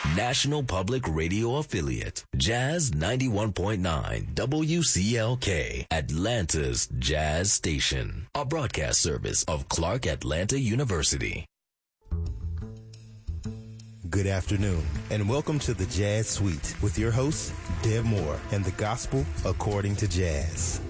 National Public Radio affiliate, Jazz 91.9 WCLK, Atlanta's Jazz Station, a broadcast service of Clark Atlanta University. Good afternoon, and welcome to the Jazz Suite with your host, Dev Moore, and the Gospel According to Jazz.